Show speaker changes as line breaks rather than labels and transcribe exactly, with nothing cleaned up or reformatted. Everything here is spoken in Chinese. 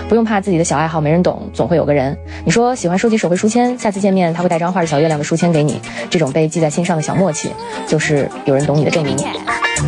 不用怕自己的小爱好没人懂，总会有个人。你说喜欢收集手绘书签，下次见面他会带张画着小月亮的书签给你，这种被记在心上的小默契，就是有人懂你的证明。